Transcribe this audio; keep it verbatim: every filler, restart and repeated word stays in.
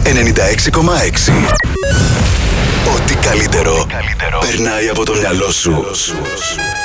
ενενήντα έξι κόμμα έξι. Ό,τι καλύτερο περνάει από το μυαλό σου.